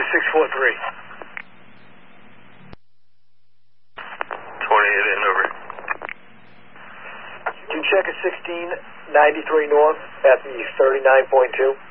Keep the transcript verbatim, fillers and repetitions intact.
to six four three. twenty-eight in, over. Can you check a sixteen ninety-three north at the thirty-nine point two?